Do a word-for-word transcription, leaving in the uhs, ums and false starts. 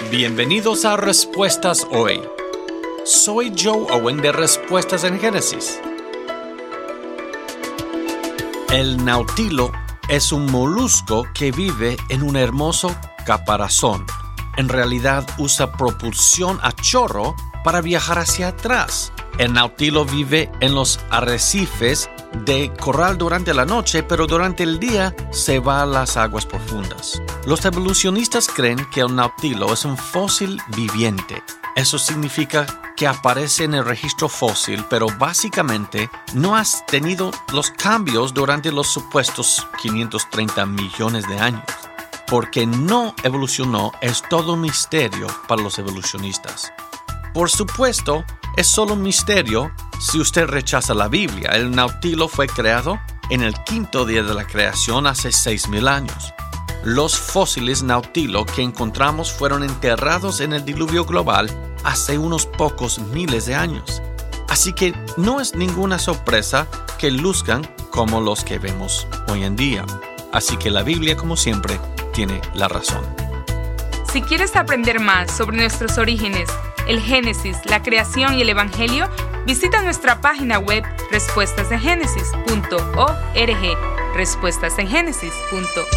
Bienvenidos a Respuestas Hoy. Soy Joe Owen de Respuestas en Génesis. El nautilo es un molusco que vive en un hermoso caparazón. En realidad usa propulsión a chorro para viajar hacia atrás. El nautilo vive en los arrecifes de coral durante la noche, pero durante el día se va a las aguas profundas. Los evolucionistas creen que el nautilo es un fósil viviente. Eso significa que aparece en el registro fósil, pero básicamente no ha tenido los cambios durante los supuestos quinientos treinta millones de años. Porque no evolucionó es todo un misterio para los evolucionistas. Por supuesto, es solo un misterio si usted rechaza la Biblia. El nautilo fue creado en el quinto día de la creación hace seis mil años. Los fósiles nautilo que encontramos fueron enterrados en el diluvio global hace unos pocos miles de años. Así que no es ninguna sorpresa que luzcan como los que vemos hoy en día. Así que la Biblia, como siempre, tiene la razón. Si quieres aprender más sobre nuestros orígenes, el Génesis, la creación y el Evangelio, visita nuestra página web respuestas en génesis punto org. respuestas en génesis punto org